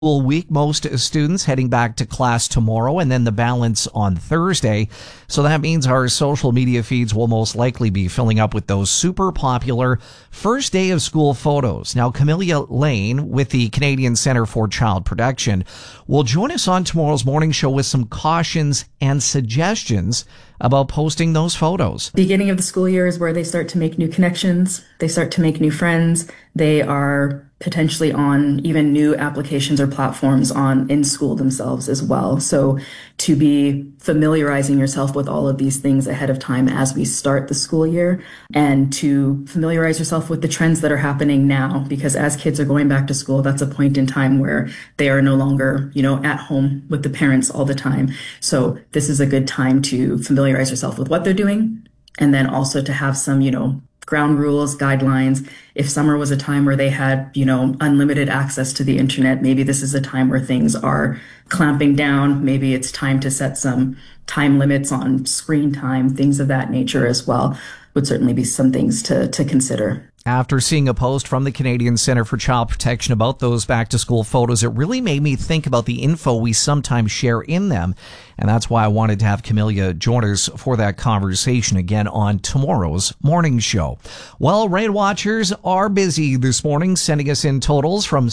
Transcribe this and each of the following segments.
School week. Most students heading back to class tomorrow and then the balance on Thursday. So that means our social media feeds will most likely be filling up with those super popular first day of school photos. Now, Camelia Lane with the Canadian Centre for Child Protection will join us on tomorrow's morning show with some cautions and suggestions about posting those photos. Beginning of the school year is where they start to make new connections. They start to make new friends. They are potentially on even new applications or platforms in school themselves as well. So to be familiarizing yourself with all of these things ahead of time as we start the school year, and to familiarize yourself with the trends that are happening now, because as kids are going back to school, that's a point in time where they are no longer, at home with the parents all the time. So this is a good time to familiarize yourself with what they're doing, and then also to have some, ground rules, guidelines. If summer was a time where they had, unlimited access to the internet, maybe this is a time where things are clamping down. Maybe it's time to set some time limits on screen time, things of that nature as well, would certainly be some things to consider. After seeing a post from the Canadian Centre for Child Protection about those back-to-school photos, it really made me think about the info we sometimes share in them. And that's why I wanted to have Camelia join us for that conversation again on tomorrow's morning show. Well, rain watchers are busy this morning, sending us in totals from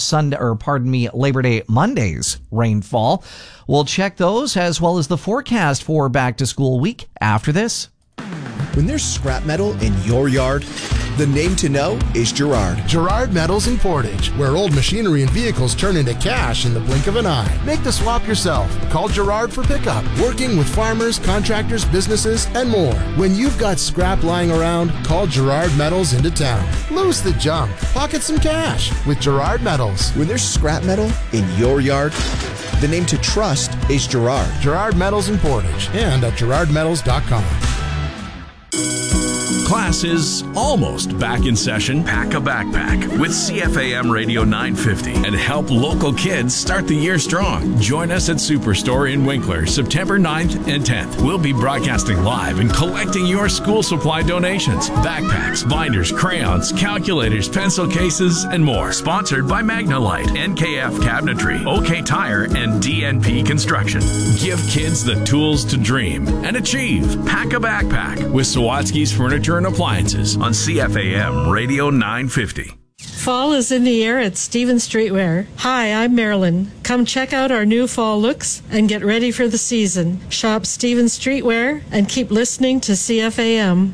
Labor Day Monday's rainfall. We'll check those as well as the forecast for back-to-school week after this. When there's scrap metal in your yard, the name to know is Girard. Girard Metals in Portage, where old machinery and vehicles turn into cash in the blink of an eye. Make the swap yourself. Call Girard for pickup. Working with farmers, contractors, businesses, and more. When you've got scrap lying around, call Girard Metals into town. Lose the junk. Pocket some cash with Girard Metals. When there's scrap metal in your yard, the name to trust is Girard. Girard Metals in Portage and at girardmetals.com. Class is almost back in session. Pack a backpack with CFAM Radio 950 and help local kids start the year strong. Join us at Superstore in Winkler, September 9th and 10th. We'll be broadcasting live and collecting your school supply donations. Backpacks, binders, crayons, calculators, pencil cases, and more. Sponsored by Magnalite, NKF Cabinetry, OK Tire, and DNP Construction. Give kids the tools to dream and achieve. Pack a backpack with Sawatsky's Furniture and Appliances on CFAM Radio 950. Fall is in the air at Stevens Streetwear. Hi, I'm Marilyn. Come check out our new fall looks and get ready for the season. Shop Stevens Streetwear and keep listening to CFAM.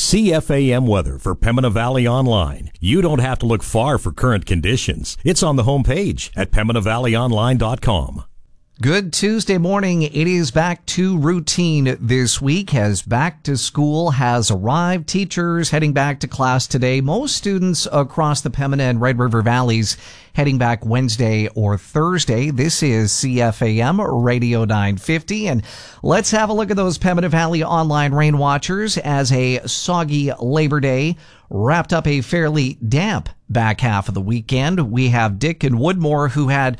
CFAM weather for Pembina Valley Online. You don't have to look far for current conditions. It's on the homepage at PembinaValleyOnline.com. Good Tuesday morning. It is back to routine this week as back to school has arrived. Teachers heading back to class today. Most students across the Pembina and Red River Valleys heading back Wednesday or Thursday. This is CFAM Radio 950. And let's have a look at those Pembina Valley Online rain watchers as a soggy Labor Day wrapped up a fairly damp back half of the weekend. We have Dick and Woodmore, who had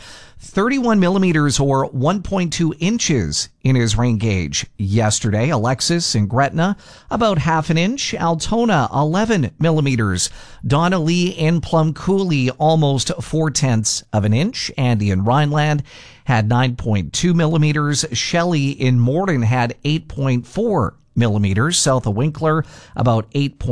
31 millimeters or 1.2 inches in his rain gauge yesterday. Alexis and Gretna, about half an inch. Altona, 11 millimeters. Donna Lee and Plum Coulee, almost 4/10 of an inch. Andy in Rhineland had 9.2 millimeters. Shelley in Morden had 8.4 millimeters. South of Winkler, about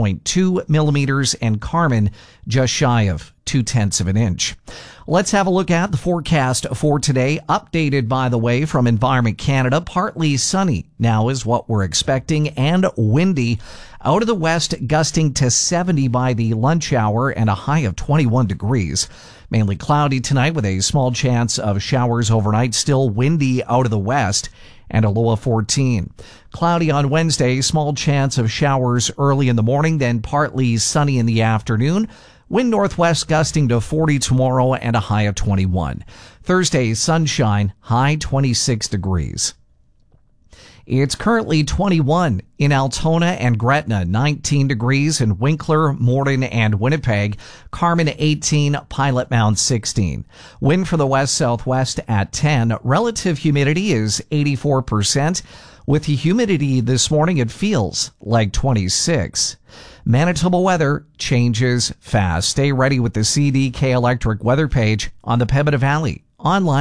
8.2 millimeters. And Carmen, just shy of 0.2 of an inch. Let's have a look at the forecast for today. Updated, by the way, from Environment Canada. Partly sunny now is what we're expecting, and windy. Out of the west, gusting to 70 by the lunch hour and a high of 21 degrees. Mainly cloudy tonight with a small chance of showers overnight. Still windy out of the west and a low of 14. Cloudy on Wednesday, small chance of showers early in the morning, then partly sunny in the afternoon. Wind northwest gusting to 40 tomorrow and a high of 21. Thursday, sunshine, high 26 degrees. It's currently 21 in Altona and Gretna, 19 degrees in Winkler, Morden, and Winnipeg. Carmen 18, Pilot Mound 16. Wind from the west-southwest at 10. Relative humidity is 84%. With the humidity this morning, it feels like 26. Manitoba weather changes fast. Stay ready with the CDK Electric weather page on the Pembina Valley online.